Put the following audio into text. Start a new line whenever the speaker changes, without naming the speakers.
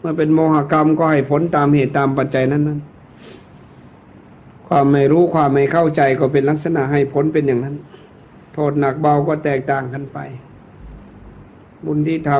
มื่อเป็นโมหกรรมก็ให้ผลตามเหตุตามปัจจัยนั้นๆความไม่รู้ความไม่เข้าใจก็เป็นลักษณะให้ผลเป็นอย่างนั้นโทษหนักเบาก็แตกต่างกันไปบุญที่ทำ